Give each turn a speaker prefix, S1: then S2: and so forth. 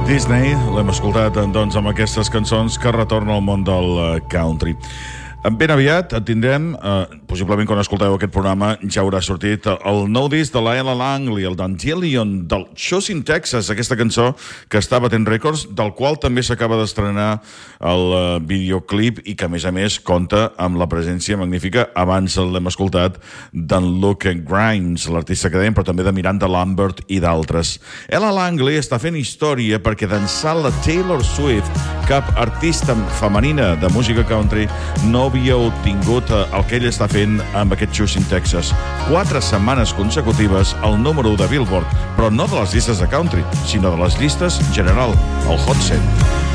S1: Disney, l'hem escoltat doncs amb aquestes cançons que retornen al món del country. Ben aviat tindrem, possiblement quan escolteu aquest programa ja haurà sortit el nou disc de la Ella Langley, el Dandelion, del Shows in Texas, aquesta cançó que està batent rècords, del qual també s'acaba d'estrenar el videoclip i que a més compta amb la presència magnífica, abans l'hem escoltat, d'en Luke Grimes, l'artista que dèiem, però també de Miranda Lambert i d'altres. Ella Langley està fent història perquè d'ençà la Taylor Swift, cap artista femenina de música country no havia obtingut el que ell està fent amb aquest Shows in Texas. 4 setmanes consecutives al número 1 de Billboard, però no de les llistes de country, sinó de les llistes general, el Hot 100.